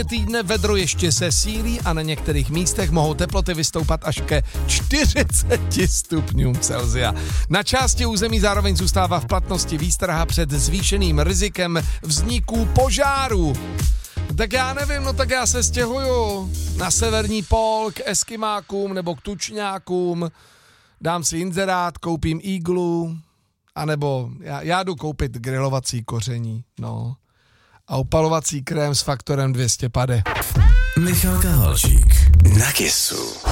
týdne vedro ještě se sílí a na některých místech mohou teploty vystoupat až ke 40 stupňům Celsia. Na části území zároveň zůstává v platnosti výstraha před zvýšeným rizikem vzniku požáru. Tak já nevím, no tak já se stěhuju na severní pól k eskimákům nebo k tučňákům, dám si inzerát, koupím iglu, anebo já jdu koupit grilovací koření, no. A opalovací krém s faktorem 200 pade. Michal Kahalčík na Kissu.